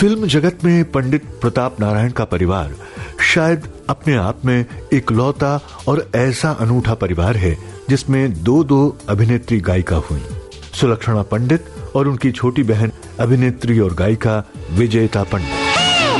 Film जगत में पंडित प्रताप नारायण का परिवार शायद अपने आप में इकलौता और ऐसा अनूठा परिवार है जिसमें दो अभिनेत्री गायिका हुई, सुलक्षणा पंडित और उनकी छोटी बहन अभिनेत्री और गायिका विजयता पंडित।